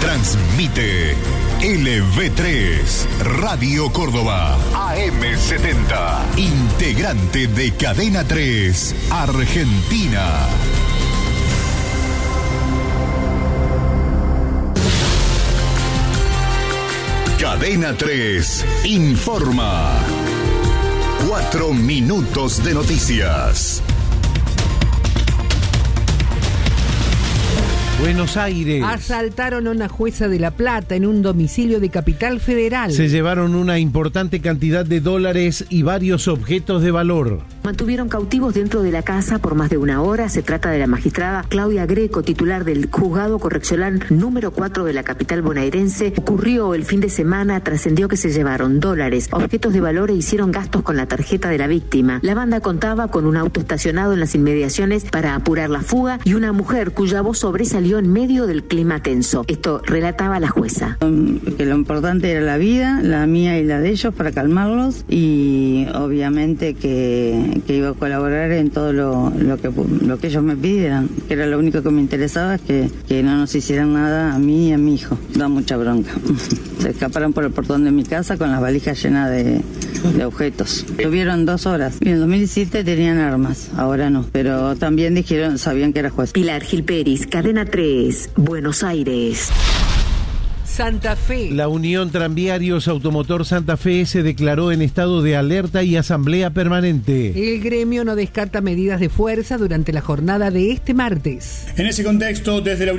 Transmite LV3, Radio Córdoba, AM70, integrante de Cadena 3, Argentina. Cadena 3 informa. 4 minutos de noticias. Buenos Aires. Asaltaron a una jueza de La Plata en un domicilio de Capital Federal. Se llevaron una importante cantidad de dólares y varios objetos de valor. Mantuvieron cautivos dentro de la casa por más de una hora. Se trata de la magistrada Claudia Greco, titular del Juzgado Correccional número 4 de la capital bonaerense. Ocurrió el fin de semana, trascendió que se llevaron dólares, objetos de valor e hicieron gastos con la tarjeta de la víctima. La banda contaba con un auto estacionado en las inmediaciones para apurar la fuga y una mujer cuya voz sobresalió en medio del clima tenso. Esto relataba la jueza. Que lo importante era la vida, la mía y la de ellos, para calmarlos, y obviamente que iba a colaborar en todo lo que ellos me pidieran, que era lo único que me interesaba, es que no nos hicieran nada a mí y a mi hijo. Da mucha bronca. Se escaparon por el portón de mi casa con las valijas llenas de objetos. Tuvieron 2 horas. Y en 2017 tenían armas, ahora no, pero también dijeron, sabían que era juez. Pilar Gilperis, Cadena 3, Buenos Aires. Santa Fe. La Unión Tranviarios Automotor Santa Fe se declaró en estado de alerta y asamblea permanente. El gremio no descarta medidas de fuerza durante la jornada de este martes. En ese contexto, desde la